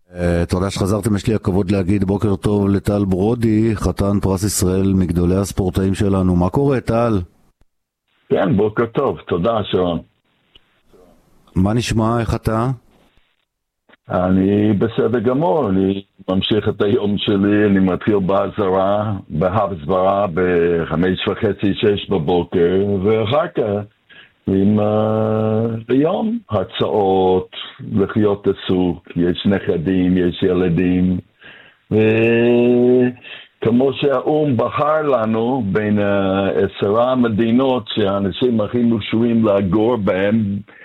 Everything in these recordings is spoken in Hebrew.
תודה שחזרתם, יש לי הכבוד להגיד בוקר טוב לטל ברודי, חתן פרס ישראל מגדולי הספורטאים שלנו. מה קורה, טל? כן, בוקר טוב, תודה שרון. מה נשמע, איך אתה? אני בסדר גמור, אני ממשיך את היום שלי, אני מתחיל בהסברה ב-5:30-6 בבוקר, ואחר כך עם היום הרצאות, לחיות עסוק, יש נכדים, יש ילדים, וכמו שהאום בחר לנו בין 10 המדינות שהאנשים הכי מושבים לגור בהם,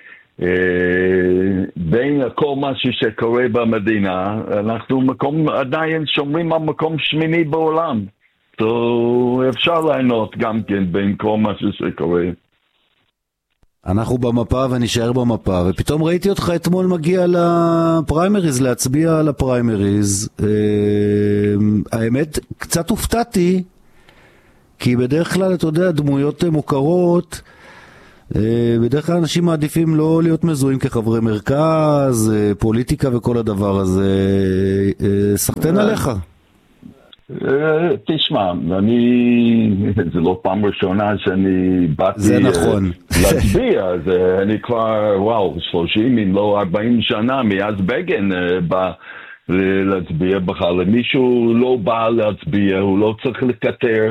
בין כל משהו שקורה במדינה, אנחנו עדיין שומרים על מקום שמיני בעולם. אפשר ליהנות גם כן בין כל משהו שקורה. אנחנו במפה ונשאר במפה, ופתאום ראיתי אותך אתמול מגיע לפריימריז, להצביע על הפריימריז. האמת, קצת הופתעתי, כי בדרך כלל, אתה יודע, דמויות מוכרות, בדרך כלל אנשים מעדיפים לא להיות מזוהים כחברי מרכז, פוליטיקה וכל הדבר הזה. סחטן עליך. תשמע, זה לא פעם ראשונה שאני באתי להצביע, אני כבר 30 אם לא 40 שנה מאז בגין בא להצביע בכלל. מישהו לא בא להצביע, הוא לא צריך לקטר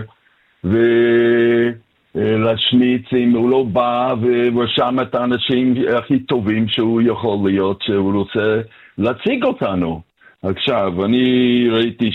ולהשמיץ, אם הוא לא בא ורשם את האנשים הכי טובים שהוא יכול להיות, שהוא רוצה להציג אותנו. עכשיו, אני ראיתי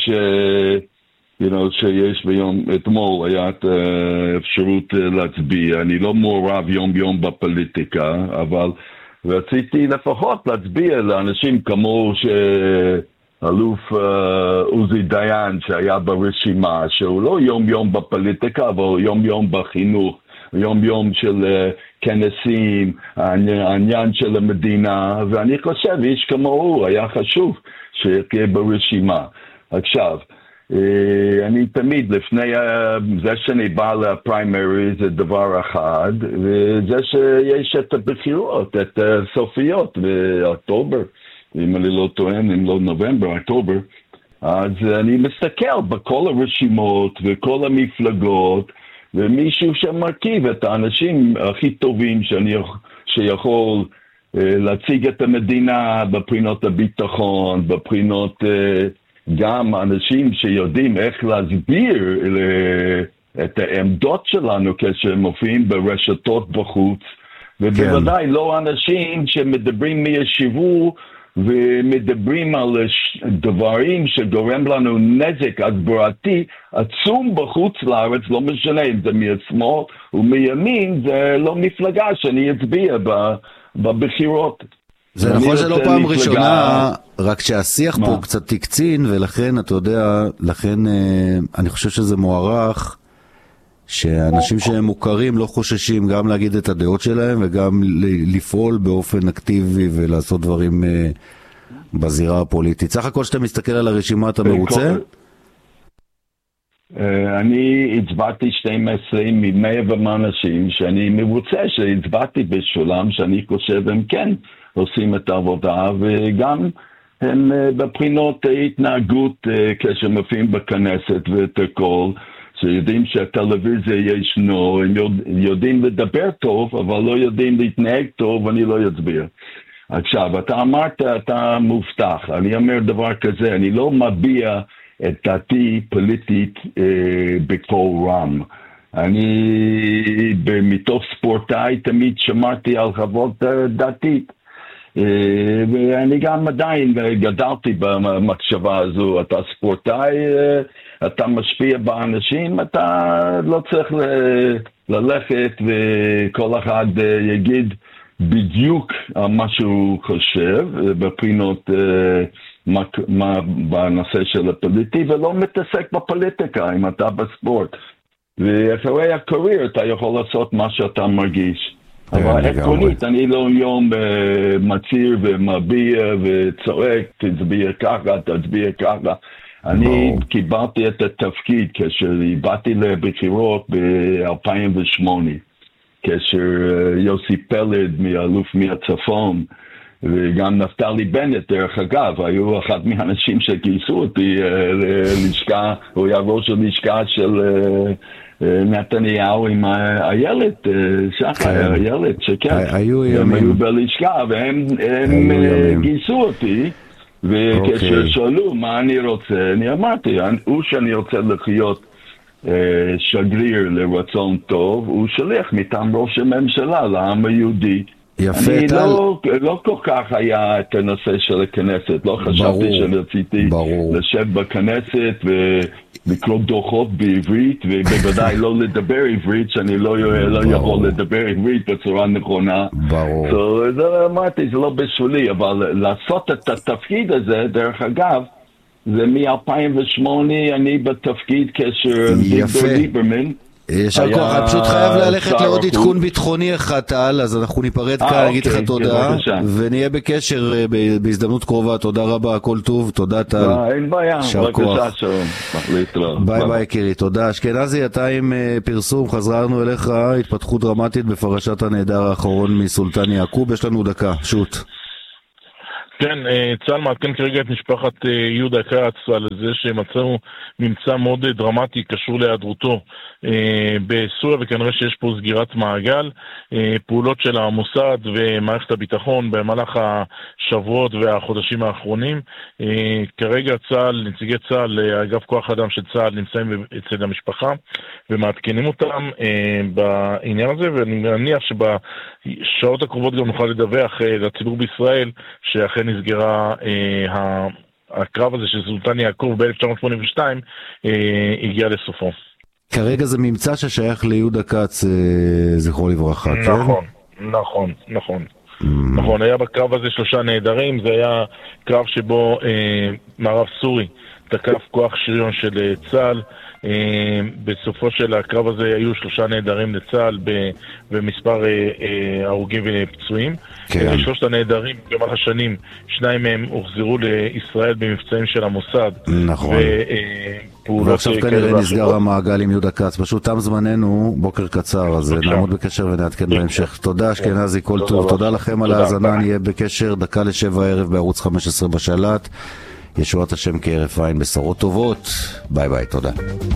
שיש אתמול היה את האפשרות להצביע. אני לא מעורב יום בפוליטיקה, אבל רציתי לפחות להצביע לאנשים כמו אלוף עוזי דיין שהיה ברשימה, שהוא לא יום בפוליטיקה, אבל יום בחינוך, יום של כנסים, העניין של המדינה, ואני חושב, איש כמו הוא היה חשוב שיהיה ברשימה. עכשיו, אני תמיד, לפני זה שאני בא לפריימרי זה דבר אחד, וזה שיש את הבחירות, את הסופיות באוקטובר, אם אני לא טוען, אם לא נובמבר, אוקטובר, אז אני מסתכל בכל הרשימות וכל המפלגות, ומישהו שמרכיב את האנשים הכי טובים שיכול להציג את המדינה בבחינות הביטחון, בבחינות גם אנשים שיודעים איך להסביר את העמדות שלנו כשהם מופיעים ברשתות בחוץ, ובוודאי לא אנשים שמדברים מישיבו ומדברים על דברים שגורם לנו נזק הסברתי עצום בחוץ לארץ, לא משנה אם זה מהשמאל ומימין, זה לא מפלגה שאני אצביע בבחירות. זה נכון שלא פעם ראשונה, רק שהשיח פה קצת תקצין, ולכן, אתה יודע, לכן אני חושב שזה מוערך, שאנשים שהם מוכרים לא חוששים גם להגיד את הדעות שלהם, וגם לפעול באופן אקטיבי ולעשות דברים בזירה הפוליטית. סך הכל שאתה מסתכל על הרשימה, אתה מרוצה? אני הצבעתי 12 מ-100 ומה אנשים שאני מרוצה שהצבעתי בשולם, שאני חושב הם כן עושים את העבודה, וגם הם בבחינות התנהגות כשמופיעים בכנסת ואת הכל, שיודעים שהטלוויזיה ישנו, הם יודעים לדבר טוב, אבל לא יודעים להתנהג טוב, אני לא אצביע. עכשיו, אתה אמרת, אתה מובטח, אני אומר דבר כזה, אני לא מביע את דעתי פוליטית בקול רם. אני מתוך ספורטאי תמיד שמרתי על חוות דעתית. ואני גם עדיין גדלתי במחשבה הזו, אתה ספורטאי, אתה משפיע באנשים, אתה לא צריך ללכת וכל אחד יגיד בדיוק מה שהוא חושב בבחינות בנושא של הפוליטי, ולא מתעסק בפוליטיקה אם אתה בספורט. ואחרי הקריירה אתה יכול לעשות מה שאתה מרגיש. אבל עקרונית, אני לא יום מציר ומביע וצועק, תצביע ככה, תצביע ככה. אני קיבלתי את התפקיד כאשר באתי לבחירות ב-2008, כאשר יוסי פלד, מאלוף מהצפון, וגם נפתלי בנט, דרך אגב, היו אחד מהאנשים שגייסו אותי ללשכה, הוא היה ראש הלשכה של נתניהו עם הילד, שחר, הילד שכן. הם היו בלשכה והם גייסו אותי, וכששאלו מה אני רוצה, אני אמרתי, הוא שאני רוצה לחיות שגריר לרצון טוב, הוא שליח מטעם ראש הממשלה לעם היהודי. יפה, אני לא כל כך היה את הנושא של הכנסת, לא חשבתי שאני רציתי לשב בכנסת ולקרוא דוחות בעברית, ובוודאי לא לדבר עברית, שאני לא יכול לדבר עברית בצורה נכונה. ברור. זה אמרתי, זה לא בשבילי, אבל לעשות את התפקיד הזה, דרך אגב, זה מ-2008 אני בתפקיד קשר אביגדור ליברמן. ישר כוח, אני פשוט חייב ללכת לעוד עדכון ביטחוני אחד טל, אז אנחנו ניפרד כאן, נגיד לך תודה, ונהיה בקשר בהזדמנות קרובה. תודה רבה, הכל טוב, תודה טל. אין בעיה, בבקשה, שלום. ביי ביי יקירי, תודה. אשכנזי, אתה עם פרסום, חזרנו אליך, התפתחות דרמטית בפרשת הנעדר האחרון מסולטן יעקוב, יש לנו דקה, שוט. כן, צה"ל מעדכן כרגע את משפחת יהודה כץ על זה שמצאו ממצא מאוד דרמטי קשור להיעדרותו בסוריה, וכנראה שיש פה סגירת מעגל. פעולות של המוסד ומערכת הביטחון במהלך השבועות והחודשים האחרונים. כרגע צה"ל, נציגי צה"ל, אגף כוח אדם של צה"ל נמצאים אצל המשפחה ומעדכנים אותם בעניין הזה, ואני מניח שבשעות הקרובות גם נוכל לדווח לציבור בישראל שאכן נסגרה הקרב הזה של סולטן יעקוב ב-1982 הגיע לסופו. כרגע זה ממצא ששייך ליהודה כץ, זכרו לברכה, כן? נכון, היה בקרב הזה 3 נעדרים, זה היה קרב שבו מערב סורי תקף כוח שריון של צה"ל. בסופו של הקרב הזה היו 3 נעדרים לצה"ל במספר הרוגים ופצועים. 3 הנעדרים במהלך השנים, 2 מהם הוחזרו לישראל במבצעים של המוסד. נכון. ועכשיו כנראה נסגר המעגל עם יהודה כץ. פשוט תם זמננו, בוקר קצר, אז נעמוד בקשר ונעדכן בהמשך. תודה אשכנזי, כל טוב. תודה לכם על ההאזנה, נהיה בקשר 6:45 בערוץ 15 בשלט. ישועת השם כערף עין, בשורות טובות. ביי ביי, תודה.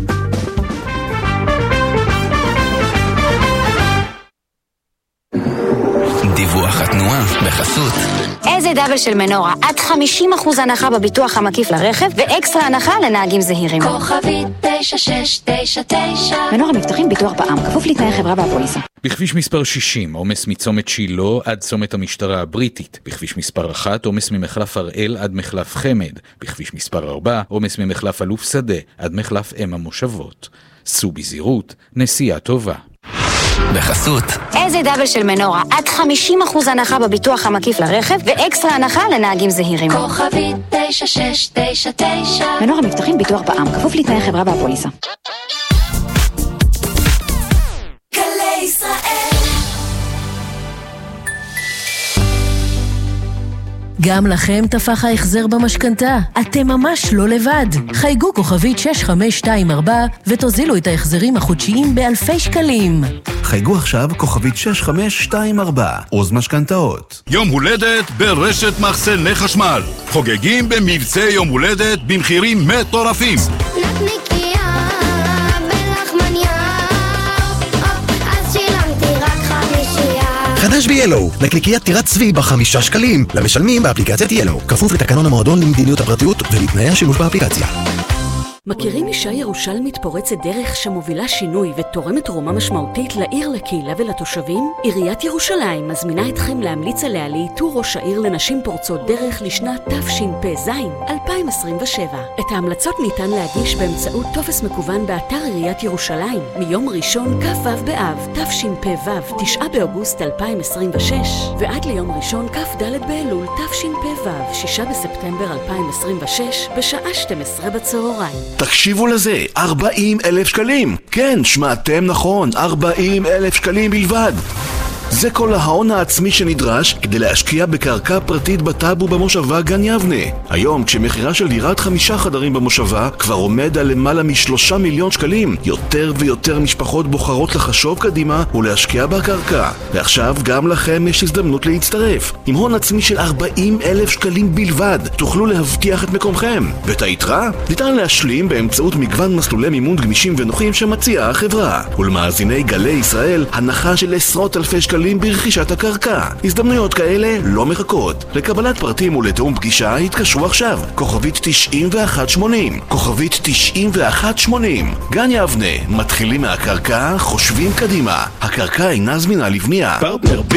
דיווח התנועה בחסות. איזה דאבל של מנורה, עד 50% הנחה בביטוח המקיף לרכב ואקסטרה הנחה לנהגים זהירים. כוכבית 9699. מנורה מבטחים ביטוח בע"מ, כפוף לתנאי חברה והפוליסה. בכביש מספר 60, עומס מצומת שילה עד צומת המשטרה הבריטית. בכביש מספר 1, עומס ממחלף הראל עד מחלף חמד. בכביש מספר 4, עומס ממחלף אלוף שדה עד מחלף אם המושבות. סעו בזהירות, נסיעה טובה. בחסות. איזה דאבל של מנורה, עד 50% הנחה בביטוח המקיף לרכב ואקסטרה הנחה לנהגים זהירים. כוכבית 9699. מנורה מבטחים ביטוח בע"מ, כפוף לתנאי חברה והפוליסה. גלי ישראל. גם לכם תפח ההחזר במשכנתה. אתם ממש לא לבד. חייגו כוכבית 6524 ותוזילו את ההחזרים החודשיים באלפי שקלים. חייגו עכשיו כוכבית 6524, עוז משכנתאות. יום הולדת ברשת מחסני חשמל. חוגגים במבצע יום הולדת במחירים מטורפים. נקניקיה בלחמניה, אז שילמתי רק 5. חדש ב-Yellow, נקניקיית טירת צבי ב5 שקלים, למשלמים באפליקציית Yellow, כפוף לתקנון המועדון למדיניות הפרטיות ולתנאי השימוש באפליקציה. מכירים אישה ירושלמית פורצת דרך שמובילה שינוי ותורמת תרומה משמעותית לעיר, לקהילה ולתושבים? עיריית ירושלים מזמינה אתכם להמליץ עליה לאיתור ראש העיר לנשים פורצות דרך לשנת תשפ"ז 2027. את ההמלצות ניתן להגיש באמצעות טופס מקוון באתר עיריית ירושלים מיום ראשון כ"ו באב תשפ"ו 9 באוגוסט 2026 ועד ליום ראשון כ"ד באלול תשפ"ו 6 בספטמבר 2026 בשעה 12 בצהריים. תקשיבו לזה, 40,000 שקלים. כן, שמעתם נכון, 40,000 שקלים בלבד. זה כל ההון העצמי שנדרש כדי להשקיע בקרקע פרטית בטאבו במושבה גן יבנה. היום כשמחירה של דירת 5 חדרים במושבה כבר עומד על למעלה מ3 מיליון שקלים, יותר ויותר משפחות בוחרות לחשוב קדימה ולהשקיע בקרקע. ועכשיו גם לכם יש הזדמנות להצטרף. עם הון עצמי של 40,000 שקלים בלבד תוכלו להבטיח את מקומכם, ואת היתרה ניתן להשלים באמצעות מגוון מסלולי מימון גמישים ונוחים שמציעה החברה. ולמאזיני גלי ישראל הנחה של עשרות אלפי שקלים ברכישת הקרקע. הזדמנויות כאלה לא מחכות. לקבלת פרטים ולתאום פגישה התקשרו עכשיו. כוכבית 9180. כוכבית 9180. גן יבנה, מתחילים מהקרקע, חושבים קדימה. הקרקע אינה זמינה לבנייה. פרטנר